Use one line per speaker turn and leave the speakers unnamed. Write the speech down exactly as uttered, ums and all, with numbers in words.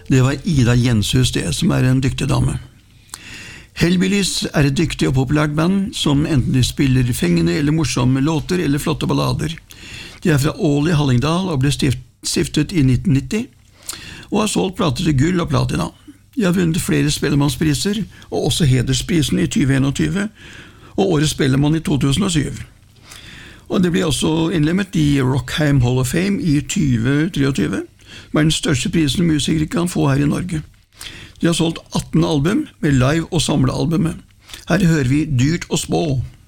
Det var Ida Jenshus det, som er en dyktig dame. Hellbillies er et dyktig og populært band som enten de spiller fengende eller morsomme låter eller flotte ballader. De er fra Ål i Hallingdal og ble stift, stiftet i nitten nitti og har solgt plater til gull og platina. De har vunnet flere spellemannspriser og også hedersprisen i tjue enogtyve og årets spellemann i to tusen og syv. Og det ble også innlemmet i Rockheim Hall of Fame i tjue tjuetre, som er den største prisen musikere kan få her i Norge. De har solgt atten album med live- og samlealbumet. Her hører vi Dyrt og Små.